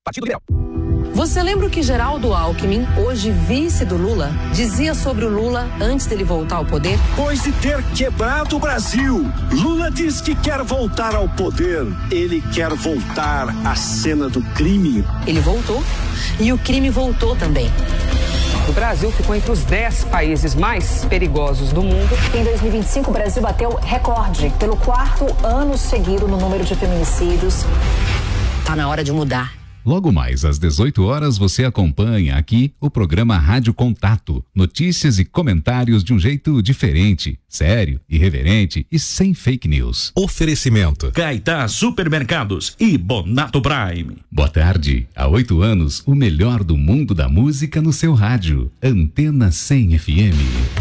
Partido Liberal. Você lembra o que Geraldo Alckmin, hoje vice do Lula, dizia sobre o Lula antes dele voltar ao poder? Depois de ter quebrado o Brasil, Lula diz que quer voltar ao poder. Ele quer voltar à cena do crime. Ele voltou e o crime voltou também. O Brasil ficou entre os 10 países mais perigosos do mundo. Em 2025, o Brasil bateu recorde pelo 4º ano seguido no número de feminicídios. Tá na hora de mudar. Logo mais às 18 horas você acompanha aqui o programa Rádio Contato. Notícias e comentários de um jeito diferente, sério, irreverente e sem fake news. Oferecimento Caetá Supermercados e Bonato Prime. Boa tarde. Há 8 anos, o melhor do mundo da música no seu rádio. Antena 100 FM.